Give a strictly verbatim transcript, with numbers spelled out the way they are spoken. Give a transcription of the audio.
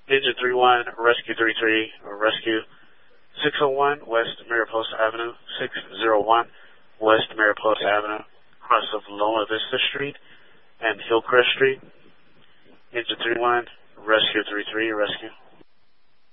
Engine three one, Rescue three three, Rescue six oh one West Mariposa Avenue, six oh one West Mariposa Avenue, cross of Loma Vista Street and Hillcrest Street. Engine three one, Rescue three three, Rescue.